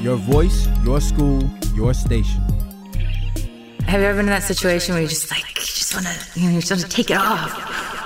Your voice, your school, your station. Have you ever been in that situation where you just want to take it off?